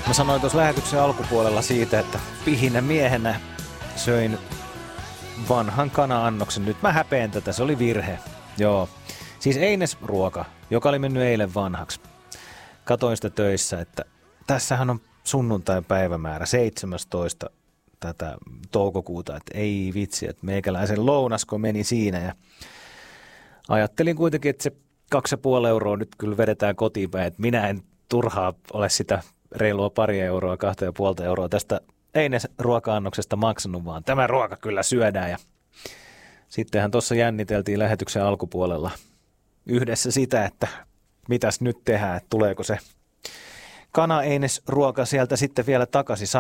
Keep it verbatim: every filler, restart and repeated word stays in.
Mä sanoin tuossa lähetyksen alkupuolella siitä, että pihinä miehenä söin vanhan kana-annoksen. Nyt mä häpeän tätä, se oli virhe. Joo. Siis einesruoka, joka oli mennyt eilen vanhaksi. Katoin sitä töissä, että tässähän on sunnuntain päivämäärä seitsemästoista tätä toukokuuta, että ei vitsi, että meikäläisen lounasko meni siinä ja ajattelin kuitenkin, että se kaksi ja puoli euroa nyt kyllä vedetään kotiin päin, että minä en turhaa ole sitä reilua pari euroa, kahta ja puolta euroa tästä einesruoka-annoksesta maksanut, vaan tämä ruoka kyllä syödään ja sittenhän tuossa jänniteltiin lähetyksen alkupuolella yhdessä sitä, että mitäs nyt tehdään, että tuleeko se kana-einesruoka sieltä sitten vielä takaisin.